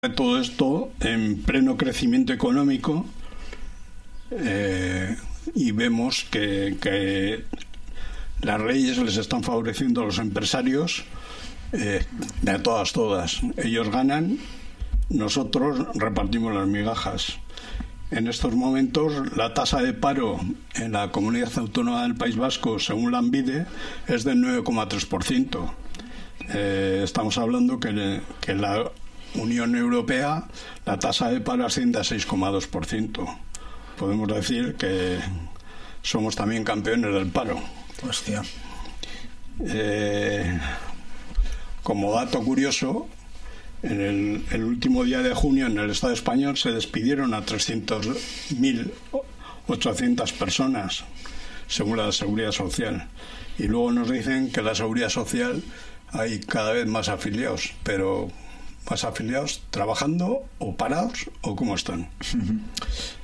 Todo esto en pleno crecimiento económico, y vemos que las leyes les están favoreciendo a los empresarios, de todas. Ellos ganan, nosotros repartimos las migajas. En estos momentos la tasa de paro en la comunidad autónoma del País Vasco, según Lanbide, es del 9,3%. Estamos hablando que en la Unión Europea la tasa de paro asciende a 6,2%. Podemos decir que somos también campeones del paro. Hostia. Como dato curioso, en el último día de junio en el Estado español se despidieron a 300.800 personas, según la Seguridad Social. Y luego nos dicen que en la Seguridad Social hay cada vez más afiliados, pero ¿más afiliados trabajando o parados o cómo están?